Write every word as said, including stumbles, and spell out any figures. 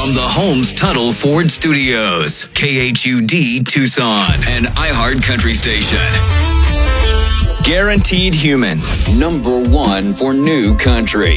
from the Holmes Tuttle Ford Studios, K H U D Tucson, and iHeart Country Station. Guaranteed Human. Number one for new country.